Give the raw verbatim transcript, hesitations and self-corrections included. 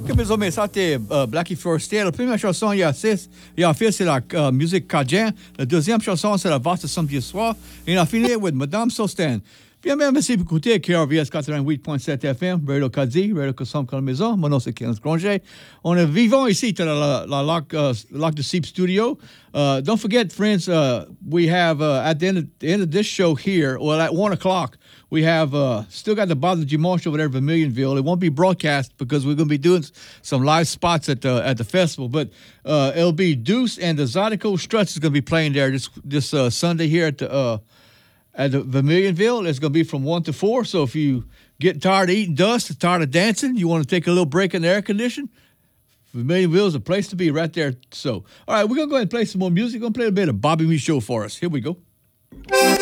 Ok, mes ça c'était euh, Blackie Forestier. La première chanson, il y a six. Il y a fait, c'est la euh, musique cajun. La deuxième chanson, c'est la vaste samedi soir. Et on a fini avec Madame Sostin. Bien, bien, merci pour écouter K R V S quatre-vingt-huit point sept F M, Radio Kadi, Radio Kossom comme maison. Mon nom, c'est Kenneth Granger. On est vivant ici dans la, la, la Lock, uh, Lock the Seep studio. Uh, don't forget, friends, uh, we have, uh, at the end, of, the end of this show here, well, at one o'clock, we have uh, still got the Bottle of Dimanche over there in Vermilionville. It won't be broadcast because we're going to be doing some live spots at the, at the festival. But uh, it'll be Deuce and the Zydeco Struts is going to be playing there this, this uh, Sunday here at the... Uh, At the Vermilionville, it's going to be from one to four. So if you get tired of eating dust, tired of dancing, you want to take a little break in the air condition, Vermilionville is a place to be right there. So, all right, we're going to go ahead and play some more music. We're going to play a bit of Bobby Michaud for us. Here we go.